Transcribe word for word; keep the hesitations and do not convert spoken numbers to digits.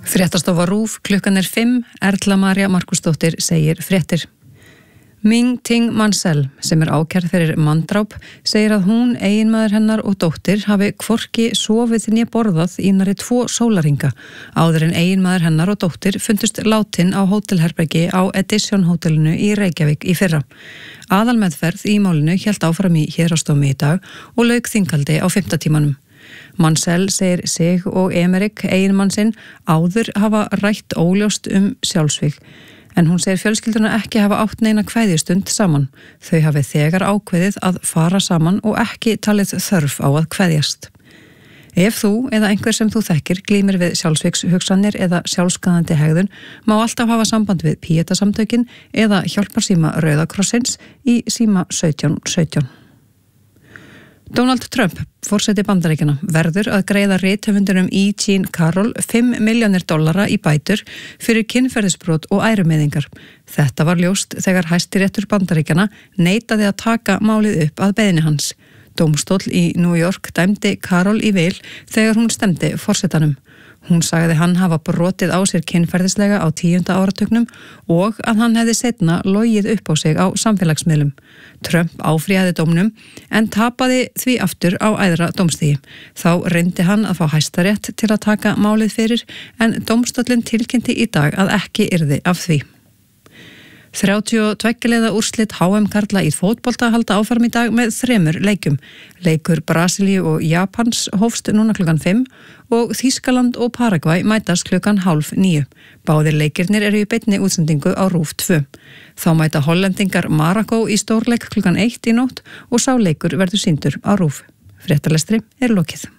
Fréttastofa RÚV, klukkan er fimm, Erla María Markúsdóttir segir fréttir. Ming Ting Mansell, sem er ákærð fyrir manndráp, segir að hún, eiginmaður hennar og dóttir hafi hvorki sofið né borðað í nærri tvo sólarhinga, áður en eiginmaður hennar og dóttir fundust látin á hótelherbergi á Edition hótelinu í Reykjavík í fyrra. Aðalmeðferð í málinu hélt áfram í héraðsdómi í dag og lauk þinghaldi á fimmta tímanum. Mansell segir sig og Emerik, eiginmann sinn, áður hafa rætt óljóst um sjálfsvíg, en hún segir fjölskylduna ekki hafa átt neina kveðjustund saman. Þau hafi þegar ákveðið að fara saman og ekki talið þörf á að kveðjast. Ef þú eða einhver sem þú þekkir glímir við sjálfsvígshugsanir eða sjálfskaðandi hegðun, má alltaf hafa samband við Píeta-samtökin eða hjálparsíma Rauða krossins í síma sautján sautján. Donald Trump, forseti Bandaríkjanna, verður að greiða rithöfundinum E. Jean Carroll fimm milljónir dollara í bætur fyrir kynferðisbrot og ærumeiðingar. Þetta var ljóst þegar Hæstiréttur Bandaríkjanna neitaði að taka málið upp að beiðni hans. Dómstóll í New York dæmdi Carroll í vil þegar hún stemdi forsetanum. Hún sagði hann hafa brotið á sér kynferðislega á tíunda áratugnum og að hann hefði seinna logið upp á sig á samfélagsmiðlum. Trump áfrýjaði dómnum en tapaði því aftur á æðra dómstigi. Þá reyndi hann að fá Hæstarétt til að taka málið fyrir en dómstóllinn tilkynnti í dag að ekki yrði af því. þrjátíu og tveggja liða úrslit H M karla í fótbolta halda áfram í dag með þremur leikjum. Leikur Brasilíu og Japans hófst núna klukkan fimm og Þýskaland og Paragvæ mætast klukkan hálf níu. Báðir leikirnir eru í beinni útsendingu á RÚV tvö. Þá mæta Hollendingar Marokkó í stórleik klukkan eitt í nótt og sá leikur verður sýndur á RÚV. Fréttalestri er lokið.